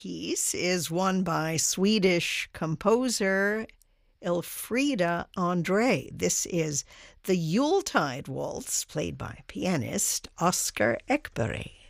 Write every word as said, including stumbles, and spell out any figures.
piece is one by Swedish composer Elfrida Andre. This is the Yuletide Waltz, played by pianist Oscar Ekberg.